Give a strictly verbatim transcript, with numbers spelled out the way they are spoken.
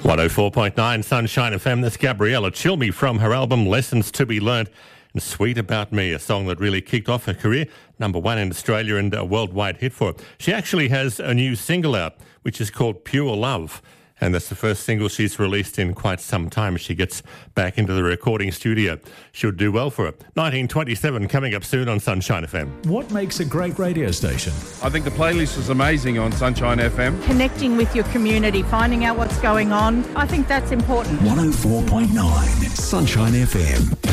one oh four point nine Sunshine F M. That's Gabriella Chilmy from her album Lessons to be Learnt and Sweet About Me, a song that really kicked off her career, number one in Australia and a worldwide hit for her. She actually has a new single out, which is called Pure Love, and that's the first single she's released in quite some time as she gets back into the recording studio. Should do well for her. nineteen twenty-seven coming up soon on Sunshine F M. What makes a great radio station? I think the playlist is amazing on Sunshine F M. Connecting with your community, finding out what's going on. I think that's important. one oh four point nine Sunshine F M.